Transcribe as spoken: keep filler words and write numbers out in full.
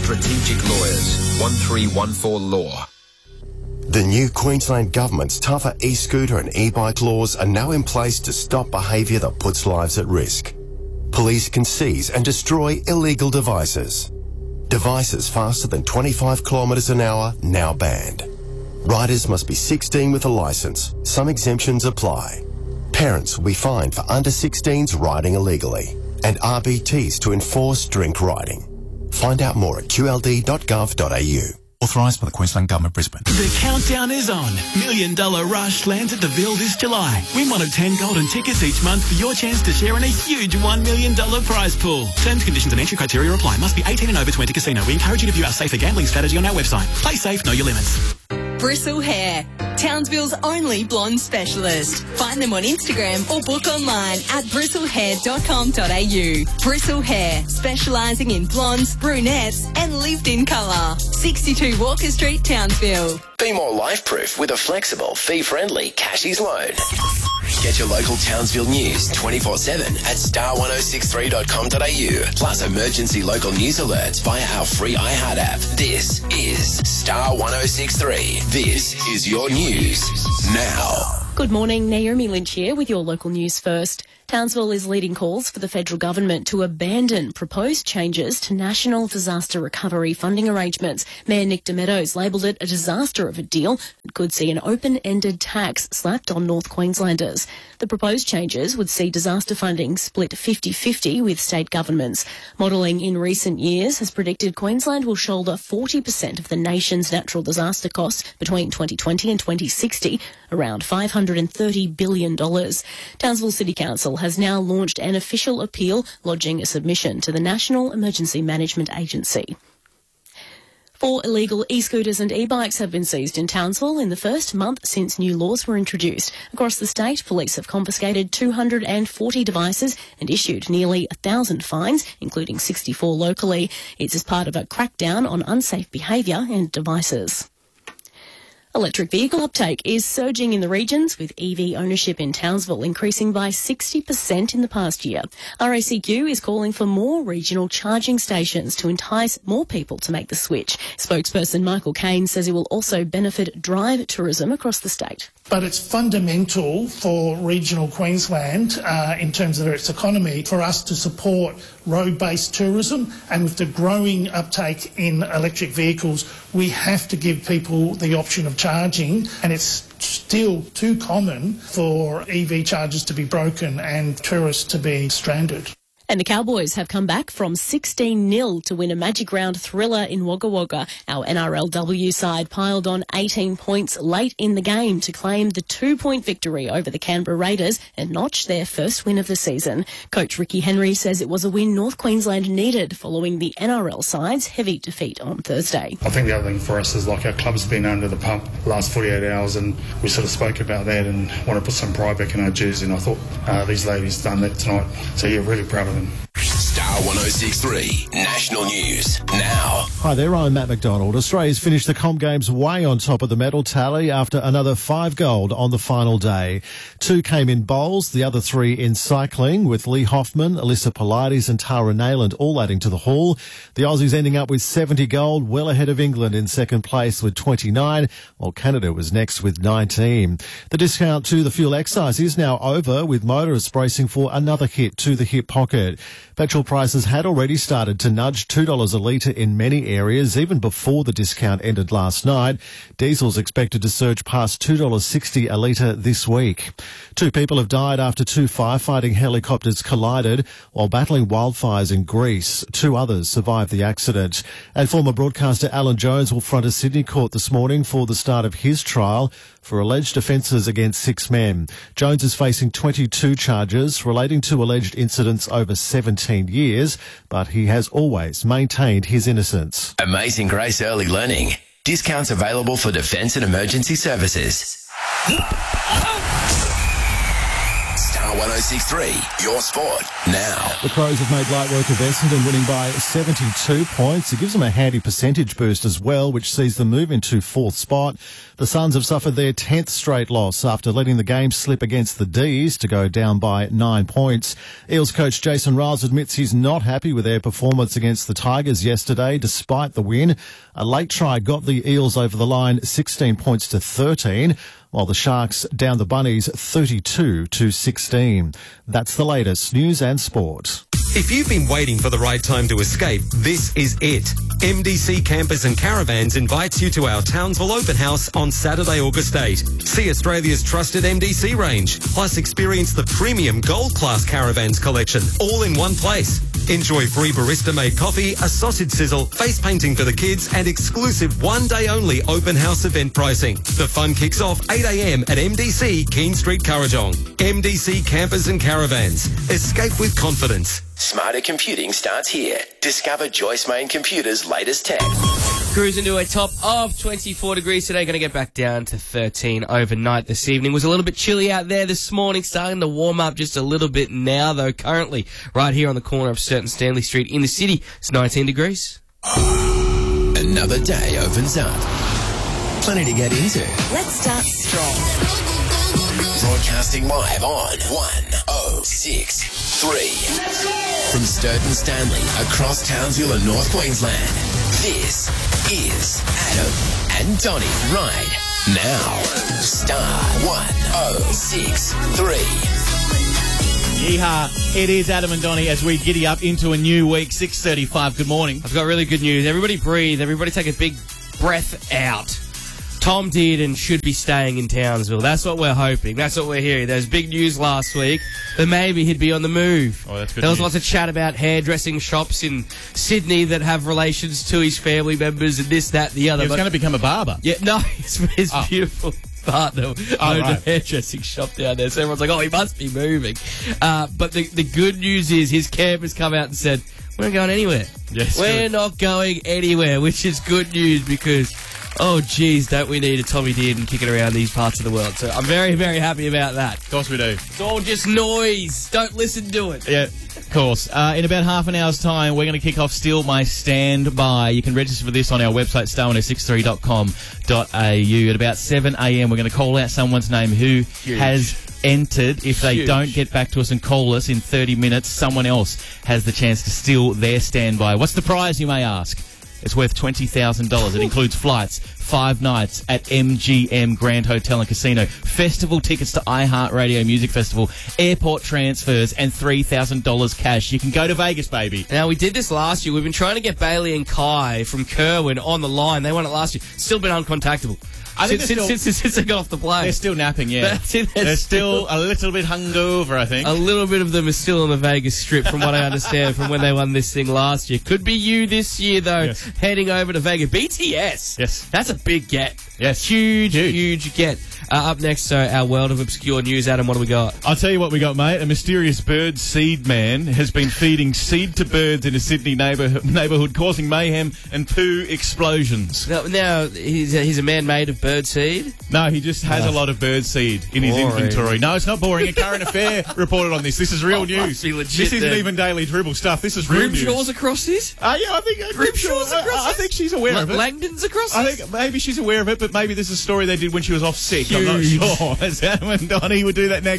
Strategic Lawyers, one three one four Law. The new Queensland Government's tougher e-scooter and e-bike laws are now in place to stop behaviour that puts lives at risk. Police can seize and destroy illegal devices. Devices faster than twenty-five kilometres an hour now banned. Riders must be sixteen with a licence. Some exemptions apply. Parents will be fined for under sixteens riding illegally. And R B Ts to enforce drink riding. Find out more at q l d dot gov dot a u. Authorised by the Queensland Government, Brisbane. The countdown is on. Million Dollar Rush lands at the Ville this July. Win one of ten golden tickets each month for your chance to share in a huge one million dollars prize pool. Terms, conditions and entry criteria apply. Must be eighteen and over to enter casino. We encourage you to view our safer gambling strategy on our website. Play safe, know your limits. Bristle Hair, Townsville's only blonde specialist. Find them on Instagram or book online at bristle hair dot com dot a u. Bristle Hair, specialising in blondes, brunettes and lived-in colour. sixty-two Walker Street, Townsville. Be more life-proof with a flexible, fee-friendly Cashies loan. Get your local Townsville news twenty-four seven at star one oh six three dot com dot a u. Plus emergency local news alerts via our free iHeart app. This is Star one oh six three. This is your news now. Good morning, Naomi Lynch here with your local news first. Townsville is leading calls for the federal government to abandon proposed changes to national disaster recovery funding arrangements. Mayor Nick DeMeadows labelled it a disaster of a deal and could see an open-ended tax slapped on North Queenslanders. The proposed changes would see disaster funding split fifty-fifty with state governments. Modelling in recent years has predicted Queensland will shoulder forty percent of the nation's natural disaster costs between twenty twenty and twenty sixty, around five hundred thirty billion dollars. Townsville City Council has now launched an official appeal, lodging a submission to the National Emergency Management Agency. Four illegal e-scooters and e-bikes have been seized in Townsville in the first month since new laws were introduced. Across the state, police have confiscated two hundred forty devices and issued nearly one thousand fines, including sixty-four locally. It's as part of a crackdown on unsafe behaviour and devices. Electric vehicle uptake is surging in the regions, with E V ownership in Townsville increasing by sixty percent in the past year. R A C Q is calling for more regional charging stations to entice more people to make the switch. Spokesperson Michael Kane says it will also benefit drive tourism across the state. But it's fundamental for regional Queensland, uh, in terms of its economy, for us to support road-based tourism. And with the growing uptake in electric vehicles, we have to give people the option of charging. And it's still too common for E V chargers to be broken and tourists to be stranded. And the Cowboys have come back from sixteen nil to win a Magic Round thriller in Wagga Wagga. Our N R L W side piled on eighteen points late in the game to claim the two-point victory over the Canberra Raiders and notch their first win of the season. Coach Ricky Henry says it was a win North Queensland needed following the N R L side's heavy defeat on Thursday. I think the other thing for us is, like, our club's been under the pump the last forty-eight hours, and we sort of spoke about that and want to put some pride back in our jersey, and I thought uh, these ladies done that tonight. So, yeah, really proud of them. Star one oh six three National News now. Hi there, I'm Matt McDonald. Australia's finished the Com Games way on top of the medal tally after another five gold on the final day. Two came in bowls, the other three in cycling, with Lee Hoffman, Alyssa Pilates and Tara Nayland all adding to the haul. The Aussies ending up with seventy gold, well ahead of England in second place with twenty-nine, while Canada was next with nineteen. The discount to the fuel excise is now over, with motorists bracing for another hit to the hip pocket. Petrol prices had already started to nudge two dollars a litre in many areas, even before the discount ended last night. Diesel's expected to surge past two dollars sixty a litre this week. Two people have died after two firefighting helicopters collided while battling wildfires in Greece. Two others survived the accident. And former broadcaster Alan Jones will front a Sydney court this morning for the start of his trial for alleged offences against six men. Jones is facing twenty-two charges relating to alleged incidents over seventeen years, but he has always maintained his innocence. Amazing Grace Early Learning. Discounts available for defence and emergency services. Star one one oh six point three, your sport, now. The Crows have made light work of Essendon, winning by seventy-two points. It gives them a handy percentage boost as well, which sees them move into fourth spot. The Suns have suffered their tenth straight loss after letting the game slip against the D's to go down by nine points. Eels coach Jason Riles admits he's not happy with their performance against the Tigers yesterday, despite the win. A late try got the Eels over the line sixteen points to thirteen, while the Sharks down the Bunnies thirty-two to sixteen. That's the latest news and sport. If you've been waiting for the right time to escape, this is it. M D C Campers and Caravans invites you to our Townsville open house on Saturday, August eighth. See Australia's trusted M D C range, plus experience the premium Gold Class Caravans collection, all in one place. Enjoy free barista-made coffee, a sausage sizzle, face painting for the kids, and exclusive one-day-only open house event pricing. The fun kicks off eight a.m. at M D C Keene Street, Currajong. M D C Campers and Caravans. Escape with confidence. Smarter computing starts here. Discover Joyce Main Computer's latest tech. Cruising to a top of twenty-four degrees today. Going to get back down to thirteen overnight this evening. It was a little bit chilly out there this morning. Starting to warm up just a little bit now, though. Currently, right here on the corner of Sturt and Stanley Street in the city, it's nineteen degrees. Another day opens up. Plenty to get into. Let's start strong. Broadcasting live on one oh six point three. From Sturt and Stanley across Townsville and North Queensland, this is Adam and Donnie right now. Star one oh six point three. Yeehaw. It is Adam and Donnie as we giddy up into a new week, six thirty-five. Good morning. I've got really good news. Everybody breathe. Everybody take a big breath out. Tom did and should be staying in Townsville. That's what we're hoping. That's what we're hearing. There's big news last week that maybe he'd be on the move. Oh, that's good There was news. lots of chat about hairdressing shops in Sydney that have relations to his family members and this, that, the other. He was But- going to become a barber. Yeah, no, his, his Oh. beautiful partner owned right. a hairdressing shop down there. So everyone's like, oh, he must be moving. Uh, but the, the good news is his camp has come out and said, we're not going anywhere. Yes, we're good. not going anywhere, which is good news because, oh, geez, don't we need a Tommy Dearden kicking around these parts of the world. So I'm very, very happy about that. Of course we do. It's all just noise. Don't listen to it. Yeah, of course. Uh, in about half an hour's time, we're going to kick off Still My Standby. You can register for this on our website, star one oh six three dot com dot a u. At about seven a.m, we're going to call out someone's name who Huge. has entered. If they Huge. don't get back to us and call us in thirty minutes, someone else has the chance to steal their standby. What's the prize, you may ask? It's worth twenty thousand dollars. It includes flights, five nights at M G M Grand Hotel and Casino, festival tickets to iHeartRadio Music Festival, airport transfers, and three thousand dollars cash. You can go to Vegas, baby. Now, we did this last year. We've been trying to get Bailey and Kai from Kerwin on the line. They won it last year. Still been uncontactable. I think since, they're since, still- since, since they got off the plane. They're still napping, yeah. That's it, they're They're still still- a little bit hungover, I think. A little bit of them is still on the Vegas Strip, from what I understand, from when they won this thing last year. Could be you this year, though, Yes. heading over to Vegas. B T S. Yes. That's a big get. Yes. Huge, huge, Huge. get. Uh, up next, so our world of obscure news. Adam, what do we got? I'll tell you what we got, mate. A mysterious bird seed man has been feeding seed to birds in a Sydney neighbour- neighbourhood, causing mayhem and poo explosions. Now, now he's, a, he's a man made of bird seed. No, he just has Oh. a lot of bird seed in his Boring. inventory. No, it's not boring. A current affair reported on this. This is real Oh, news. must be legit This isn't then. even Daily Dribble stuff. This is real Grimshaw's news. across this? Uh, yeah, I think uh, Grimshaw's I- across I, I this? think she's aware La- of it. Langdon's across I this? think maybe she's aware of it, but maybe this is a story they did when she was off sick. I'm not Huge. sure. As Adam and Donnie would do that next.